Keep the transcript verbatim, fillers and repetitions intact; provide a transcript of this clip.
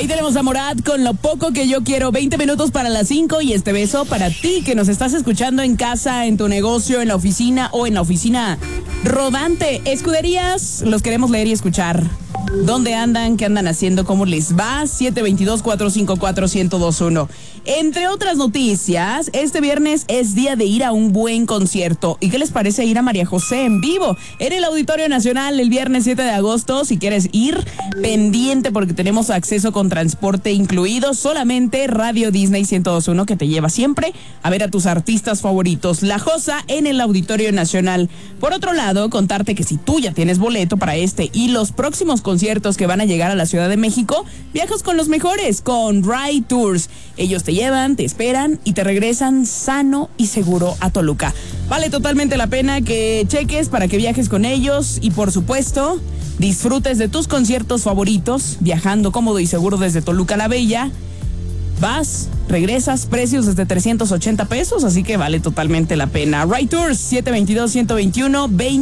Ahí tenemos a Morat con Lo Poco Que Yo Quiero. veinte minutos para las cinco y este beso para ti que nos estás escuchando en casa, en tu negocio, en la oficina o en la oficina rodante. Escuderías, los queremos leer y escuchar. ¿Dónde andan? ¿Qué andan haciendo? ¿Cómo les va? siete dos dos, cuatro cinco cuatro, uno cero dos uno. Entre otras noticias, este viernes es día de ir a un buen concierto. ¿Y qué les parece ir a María José en vivo? En el Auditorio Nacional el viernes siete de agosto. Si quieres ir, pendiente porque tenemos acceso con transporte incluido. Solamente Radio Disney ciento dos punto uno que te lleva siempre a ver a tus artistas favoritos. La Josa en el Auditorio Nacional. Por otro lado, contarte que si tú ya tienes boleto para este y los próximos conciertos que van a llegar a la Ciudad de México, viajas con los mejores, con Ride Tours. Ellos te llevan, te esperan y te regresan sano y seguro a Toluca. Vale totalmente la pena que cheques para que viajes con ellos y, por supuesto, disfrutes de tus conciertos favoritos, viajando cómodo y seguro desde Toluca la Bella. Vas, regresas, precios desde trescientos ochenta pesos, así que vale totalmente la pena. Ride Tours, siete dos dos, uno dos uno, veinte